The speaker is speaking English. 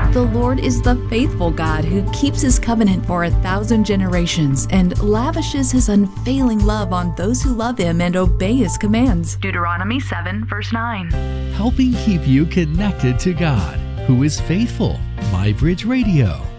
The Lord is the faithful God who keeps His covenant for 1,000 generations and lavishes His unfailing love on those who love Him and obey His commands. Deuteronomy 7, verse 9. Helping keep you connected to God, who is faithful. MyBridge Radio.